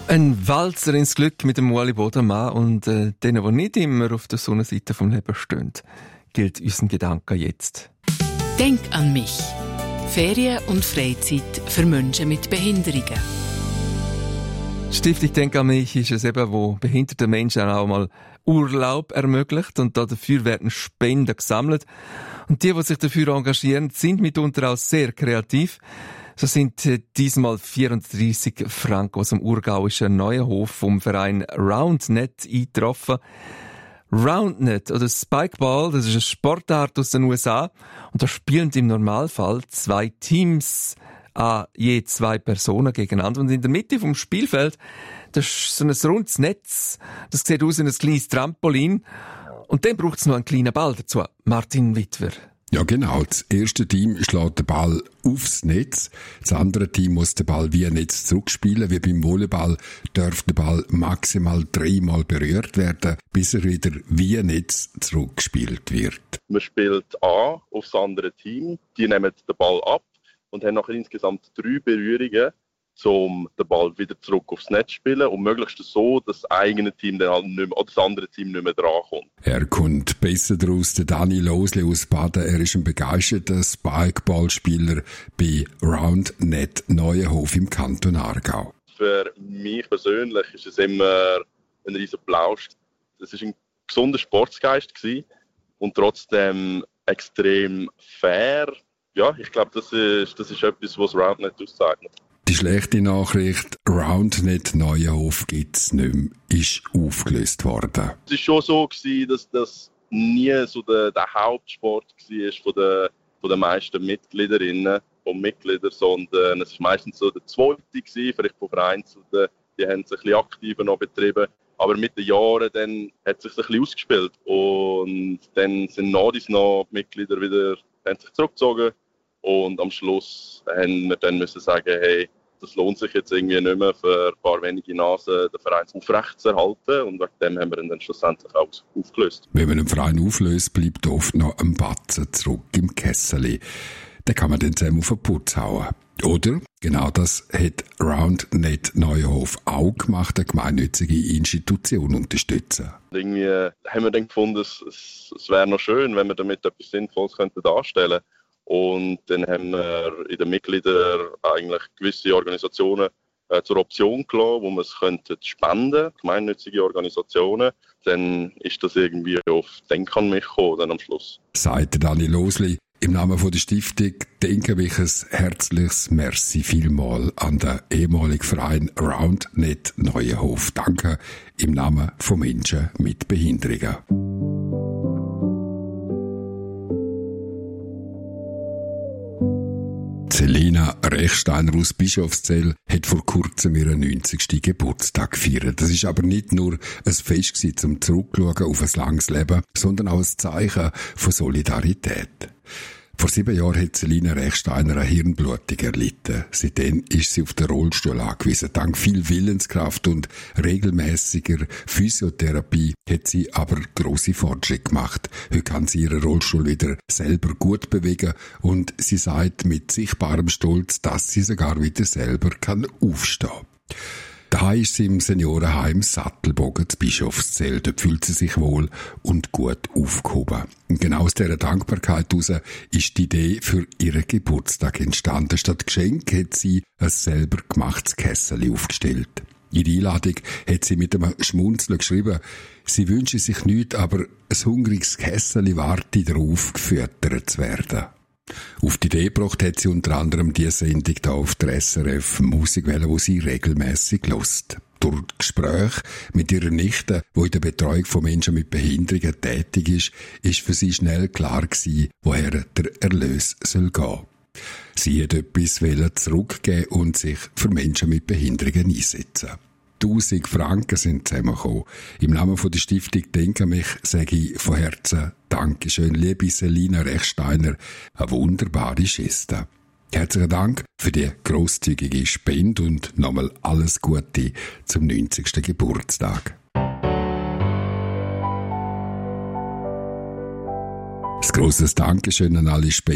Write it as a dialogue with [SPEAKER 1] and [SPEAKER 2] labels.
[SPEAKER 1] Ein Walzer ins Glück mit dem Ueli Bodemann und denen, die nicht immer auf der Sonnenseite vom Leben stehen, gilt unseren Gedanken jetzt.
[SPEAKER 2] Denk an mich. Ferien und Freizeit für Menschen mit Behinderungen.
[SPEAKER 1] Die Stiftung Denk an mich ist es eben, wo behinderte Menschen auch mal Urlaub ermöglicht und dafür werden Spenden gesammelt. Und die sich dafür engagieren, sind mitunter auch sehr kreativ. So sind diesmal 34 Franken aus dem urgauischen Neuenhof vom Verein Roundnet eingetroffen. Roundnet oder Spikeball, das ist eine Sportart aus den USA und da spielen im Normalfall 2 Teams an je 2 Personen gegeneinander und in der Mitte vom Spielfeld, das ist so ein rundes Netz, das sieht aus wie ein kleines Trampolin und dann braucht es noch einen kleinen Ball dazu. Martin Wittwer.
[SPEAKER 3] Ja, genau. Das erste Team schlägt den Ball aufs Netz. Das andere Team muss den Ball via Netz zurückspielen. Wie beim Volleyball darf der Ball maximal 3-mal berührt werden, bis er wieder via Netz zurückgespielt wird.
[SPEAKER 4] Man spielt an aufs andere Team. Die nehmen den Ball ab und haben nachher insgesamt 3 Berührungen, um den Ball wieder zurück aufs Netz zu spielen und möglichst so, dass das eigene Team dann halt nicht mehr, oder das andere Team nicht mehr drankommt.
[SPEAKER 3] Er kommt besser daraus, der Dani Losli aus Baden. Er ist ein begeisterter Spikeballspieler bei Roundnet Neuenhof im Kanton Aargau.
[SPEAKER 4] Für mich persönlich ist es immer ein riesen Plausch. Es war ein gesunder Sportsgeist gewesen und trotzdem extrem fair. Ja, ich glaube, das ist etwas, was Roundnet auszeichnet.
[SPEAKER 3] Die schlechte Nachricht, Roundnet Neuenhof gibt's nicht mehr, ist aufgelöst worden.
[SPEAKER 4] Es war schon so gewesen, dass das nie so der Hauptsport war von den meisten Mitgliederinnen und Mitgliedern, sondern es war meistens so der zweite gewesen, vielleicht von Vereinzelten, die haben es ein bisschen aktiver noch betrieben. Aber mit den Jahren dann hat es sich ein bisschen ausgespielt und dann sind nach die Mitglieder wieder haben sich zurückgezogen. Und am Schluss haben wir dann müssen sagen, hey, das lohnt sich jetzt irgendwie nicht mehr für ein paar wenige Nasen, den Verein aufrecht zu erhalten. Und wegen dem haben wir ihn dann schlussendlich auch aufgelöst.
[SPEAKER 3] Wenn man einen Verein auflöst, bleibt oft noch ein Batzen zurück im Kessel. Den kann man dann zusammen auf den Putz hauen. Oder, genau das hat Roundnet Neuenhof auch gemacht, eine gemeinnützige Institution unterstützen.
[SPEAKER 4] Irgendwie haben wir dann gefunden, es wäre noch schön, wenn wir damit etwas Sinnvolles darstellen könnten. Und dann haben wir in den Mitgliedern eigentlich gewisse Organisationen zur Option gelassen, wo man es spenden, gemeinnützige Organisationen. Dann ist das irgendwie auf Denk an mich gekommen, dann am Schluss.
[SPEAKER 3] Sagt Dani Losli. Im Namen von der Stiftung denke ich ein herzliches Merci vielmal an den ehemaligen Verein Roundnet Neuenhof. Danke im Namen von Menschen mit Behinderungen. Selina Rechsteiner aus Bischofszell hat vor kurzem ihren 90. Geburtstag gefeiert. Das ist aber nicht nur ein Fest gewesen, zum Zurückschauen auf ein langes Leben, sondern auch ein Zeichen von Solidarität. Vor 7 Jahren hat Selina Rechsteiner eine Hirnblutung erlitten. Seitdem ist sie auf den Rollstuhl angewiesen. Dank viel Willenskraft und regelmäßiger Physiotherapie hat sie aber grosse Fortschritte gemacht. Heute kann sie ihren Rollstuhl wieder selber gut bewegen und sie sagt mit sichtbarem Stolz, dass sie sogar wieder selber aufstehen kann. Daheim ist sie im Seniorenheim Sattelbogen zu Bischofszell. Dort fühlt sie sich wohl und gut aufgehoben. Und genau aus dieser Dankbarkeit heraus ist die Idee für ihren Geburtstag entstanden. Statt Geschenk hat sie ein selber gemachtes Kessel aufgestellt. In der Einladung hat sie mit einem Schmunzeln geschrieben, sie wünsche sich nichts, aber ein hungriges Kessel warte darauf, gefüttert zu werden. Auf die Idee gebracht hat sie unter anderem die Sendung hier auf der SRF Musikwelle, wo sie regelmässig hört. Durch Gespräche mit ihrer Nichte, die in der Betreuung von Menschen mit Behinderungen tätig ist für sie schnell klar gewesen, woher der Erlös soll gehen. Sie hat etwas zurückgeben und sich für Menschen mit Behinderungen einsetzen. 1000 Franken sind zusammengekommen. Im Namen von der Stiftung Denk an mich sage ich von Herzen Dankeschön, liebe Selina Rechsteiner, eine wunderbare Geste. Herzlichen Dank für die grosszügige Spende und nochmal alles Gute zum 90. Geburtstag. Ein grosses Dankeschön an alle Spender.